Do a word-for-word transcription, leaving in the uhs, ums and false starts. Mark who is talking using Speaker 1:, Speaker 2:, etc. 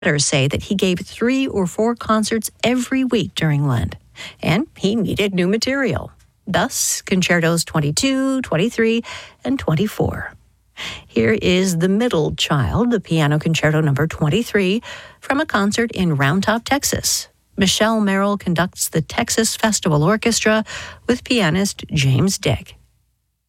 Speaker 1: say that he gave three or four concerts every week during Lent, and he needed new material. Thus, concertos twenty-two, twenty-three, and twenty-four. Here is The Middle Child, the piano concerto number twenty-three, from a concert in Round Top, Texas. Michelle Merrill conducts the Texas Festival Orchestra with pianist James Dick.